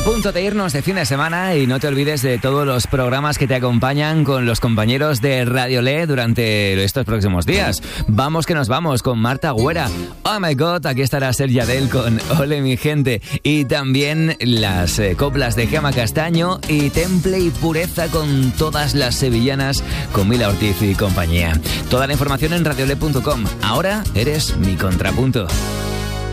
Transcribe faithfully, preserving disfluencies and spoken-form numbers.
punto de irnos de fin de semana y no te olvides de todos los programas que te acompañan con los compañeros de Radio Le durante estos próximos días. Vamos que nos vamos con Marta Güera. Oh my God, aquí estará Sergi Adel con Ole mi gente. Y también las eh, coplas de Gema Castaño y Temple y Pureza con todas las sevillanas con Mila Ortiz y compañía. Toda la información en radiole punto com. Ahora eres mi contrapunto.